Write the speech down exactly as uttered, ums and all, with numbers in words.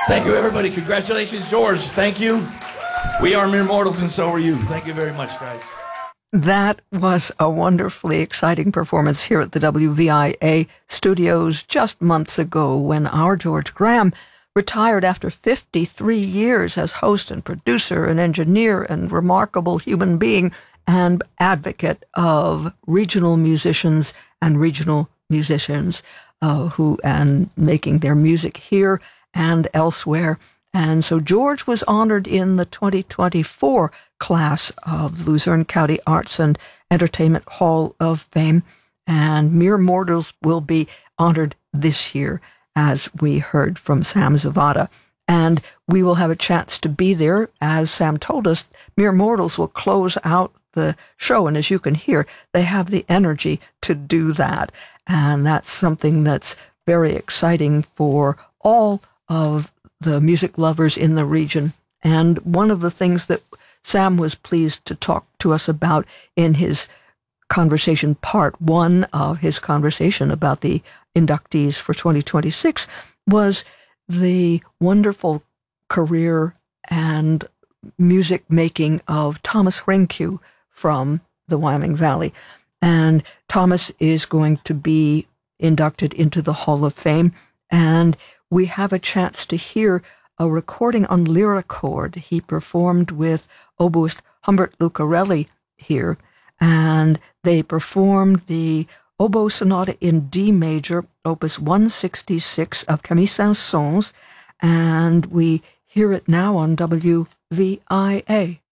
Thank you, everybody. Congratulations, George. Thank you. We are mere mortals, and so are you. Thank you very much, guys. That was a wonderfully exciting performance here at the W V I A studios just months ago when our George Graham retired after fifty-three years as host and producer and engineer and remarkable human being and advocate of regional musicians and regional musicians uh, who and making their music here and elsewhere. And so George was honored in the twenty twenty-four class of Luzerne County Arts and Entertainment Hall of Fame, and mere mortals will be honored this year, as we heard from Sam Zavada. And we will have a chance to be there. As Sam told us, mere mortals will close out the show, and as you can hear, they have the energy to do that. And that's something that's very exciting for all of the music lovers in the region. And one of the things that Sam was pleased to talk to us about in his conversation, part one of his conversation about the inductees for twenty twenty-six, was the wonderful career and music making of Thomas Rhenque from the Wyoming Valley. And Thomas is going to be inducted into the Hall of Fame, and we have a chance to hear a recording on Lyricord. He performed with oboist Humbert Lucarelli here, and they performed the Oboe Sonata in D major, opus one sixty-six of Camille Saint-Saëns, and we hear it now on W V I A.